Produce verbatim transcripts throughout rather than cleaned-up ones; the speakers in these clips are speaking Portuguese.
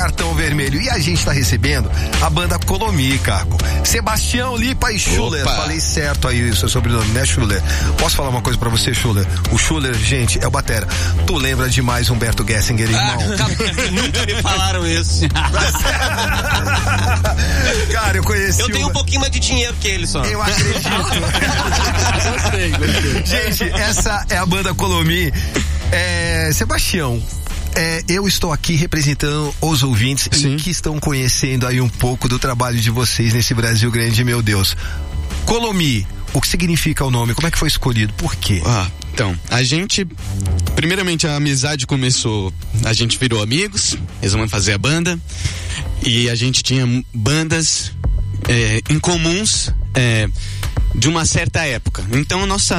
cartão vermelho. E a gente tá recebendo a banda Colomi, Caco. Sebastião Lipa e Schuller. Opa. Falei certo aí o seu sobrenome, né, Schuller? Posso falar uma coisa pra você, Schuller? O Schuller, gente, é o batera. Tu lembra demais Humberto Gessinger, irmão? Ah, nunca me falaram isso. Cara, eu conheci. Eu tenho uma... um pouquinho mais de dinheiro que ele só. Eu acredito. Gostei, gostei. Gente, essa é a banda Colomi. É, Sebastião, é, eu estou aqui representando os ouvintes Sim. que estão conhecendo aí um pouco do trabalho de vocês nesse Brasil grande, meu Deus. Colomi, o que significa o nome? Como é que foi escolhido? Por quê? Ah, então, a gente, primeiramente a amizade começou, a gente virou amigos, resolvemos fazer a banda, e a gente tinha bandas é, incomuns é, de uma certa época. Então a nossa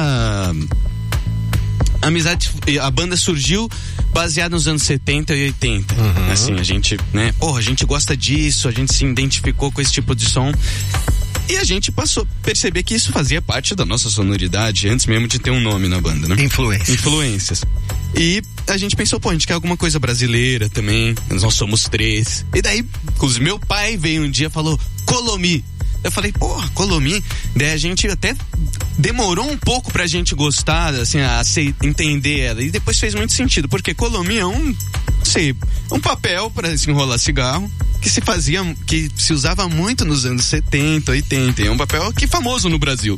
amizade, a banda surgiu baseada nos anos setenta e oitenta. Uhum. Assim, a gente, né, porra, a gente gosta disso, a gente se identificou com esse tipo de som. E a gente passou a perceber que isso fazia parte da nossa sonoridade, antes mesmo de ter um nome na banda, né? Influências. Influências. E a gente pensou, pô, a gente quer alguma coisa brasileira também, nós somos três. E daí, os meu pai veio um dia e falou, Colomi. Eu falei, porra, Colomi. Daí a gente até demorou um pouco pra gente gostar, assim, a se, entender ela. E depois fez muito sentido, porque Colomi é um, não sei, um papel pra se enrolar cigarro, que se fazia, que se usava muito nos anos setenta, oitenta. É um papel que é famoso no Brasil.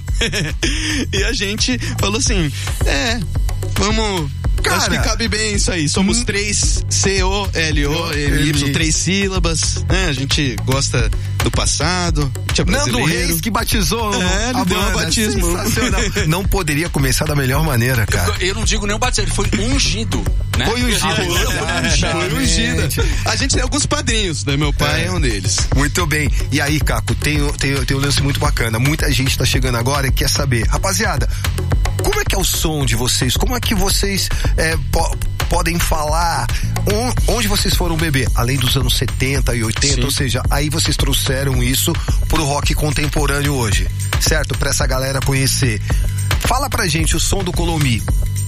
E a gente falou assim, é, vamos... Cara, acho que cabe bem isso aí. Somos hum, três C O L O M Y, três sílabas, né? A gente gosta do passado. É Nando Reis que batizou é, a banda. Batismo. Sensacional. Não poderia começar da melhor maneira, cara. Eu, eu não digo nem o batismo, ele foi ungido, né? Foi ungido. Ah, foi ungido. A gente tem alguns padrinhos, né? Meu pai é, é um deles. Muito bem. E aí, Caco, tem, tem, tem um lance muito bacana. Muita gente tá chegando agora e quer saber. Rapaziada, como é que é o som de vocês? Como é que vocês é, po- podem falar? On, onde vocês foram beber? Além dos anos setenta e oitenta, Sim. ou seja, aí vocês trouxeram isso pro rock contemporâneo hoje, certo? Pra essa galera conhecer. Fala pra gente, o som do Colomi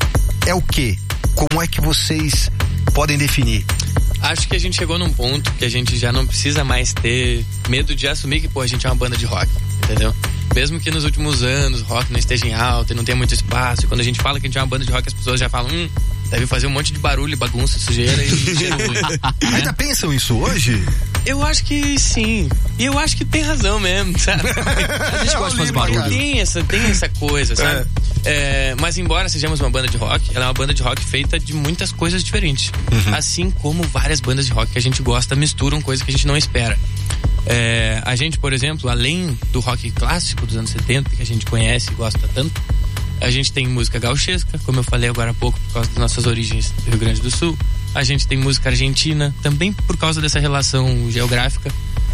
é o quê? Como é que vocês podem definir? Acho que a gente chegou num ponto que a gente já não precisa mais ter medo de assumir que, pô, a gente é uma banda de rock, entendeu? Mesmo que nos últimos anos o rock não esteja em alta e não tenha muito espaço, e quando a gente fala que a gente é uma banda de rock, as pessoas já falam, hum, deve fazer um monte de barulho, bagunça, sujeira e cheiro ruim. Ainda pensam isso hoje? Eu acho que sim. E eu acho que tem razão mesmo, sabe? A gente gosta de fazer barulho. Tem essa, tem essa coisa, sabe? É. É, mas embora sejamos uma banda de rock, ela é uma banda de rock feita de muitas coisas diferentes. Uhum. Assim como várias bandas de rock que a gente gosta misturam coisas que a gente não espera. É, a gente, por exemplo, além do rock clássico dos anos setenta, que a gente conhece e gosta tanto, a gente tem música gauchesca, como eu falei agora há pouco, por causa das nossas origens do Rio Grande do Sul. A gente tem música argentina, também por causa dessa relação geográfica.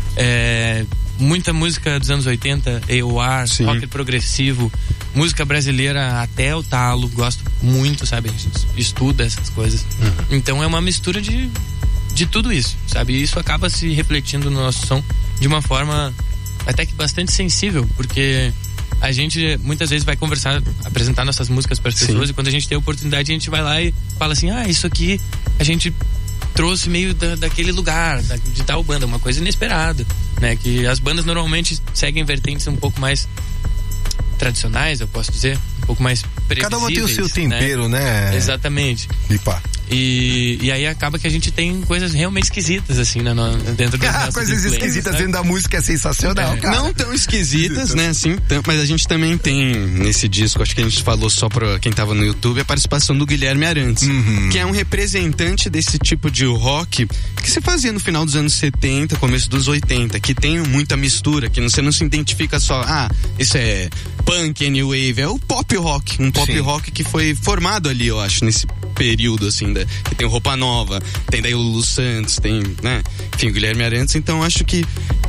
É, muita música dos anos oitenta, A O R, Sim. rock progressivo, música brasileira até o talo, gosto muito, sabe? A gente estuda essas coisas. Uhum. Então é uma mistura de, de tudo isso, sabe? E isso acaba se refletindo no nosso som de uma forma até que bastante sensível, porque a gente muitas vezes vai conversar, apresentar nossas músicas para as pessoas, Sim. e quando a gente tem a oportunidade a gente vai lá e fala assim, ah, isso aqui a gente trouxe meio da, daquele lugar, da, de tal banda, uma coisa inesperada, né? Que as bandas normalmente seguem vertentes um pouco mais tradicionais, eu posso dizer, um pouco mais previsíveis. Cada uma tem o seu tempero, né? né? Exatamente. Lipa. E, e aí acaba que a gente tem coisas realmente esquisitas, assim, né, no, dentro das nossas coisas esquisitas dentro da música é sensacional, é. cara. Não tão esquisitas, né, assim, tam, mas a gente também tem nesse disco, acho que a gente falou só pra quem tava no YouTube, a participação do Guilherme Arantes, uhum. que é um representante desse tipo de rock que se fazia no final dos anos setenta, começo dos oitenta, que tem muita mistura, que você não se identifica só, ah, isso é punk, new wave, é o pop rock, um pop Sim. rock que foi formado ali, eu acho, nesse período, assim, da, que tem o Roupa Nova, tem daí o Lulu Santos, tem, né, enfim, o Guilherme Arantes, então acho que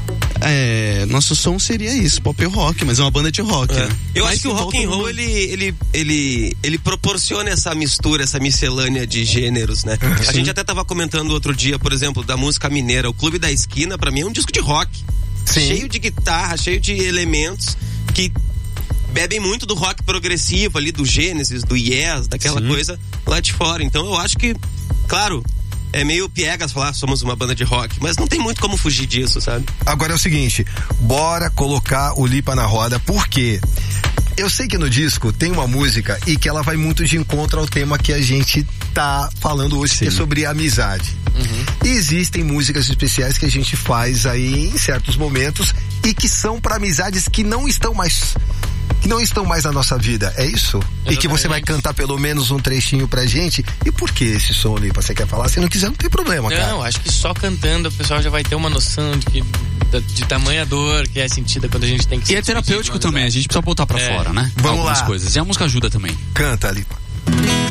é, nosso som seria isso, pop rock, mas é uma banda de rock, é. né? Eu mas acho que o rock and roll, ele, ele, ele, ele proporciona essa mistura, essa miscelânea de gêneros, né? Uhum. A gente até tava comentando outro dia, por exemplo, da música mineira, o Clube da Esquina, pra mim é um disco de rock. Sim. Cheio de guitarra, cheio de elementos que bebem muito do rock progressivo ali, do Gênesis, do Yes, daquela Sim. coisa lá de fora. Então eu acho que, claro, é meio piegas falar somos uma banda de rock, mas não tem muito como fugir disso, sabe? Agora é o seguinte, bora colocar o Lipa na roda, por quê? Eu sei que no disco tem uma música e que ela vai muito de encontro ao tema que a gente tá falando hoje, que é sobre amizade. Uhum. E existem músicas especiais que a gente faz aí em certos momentos e que são para amizades que não estão mais que não estão mais na nossa vida, é isso? Exatamente. E que você vai cantar pelo menos um trechinho pra gente. E por que esse som, Lipa? Você quer falar? Se não quiser, não tem problema, não, cara. Não, acho que só cantando o pessoal já vai ter uma noção de que de, de tamanha dor que é sentida quando a gente tem que se E é terapêutico também, a gente precisa botar pra é. fora, né? Vamos Algumas lá. coisas. E a música ajuda também. Canta, Lipa.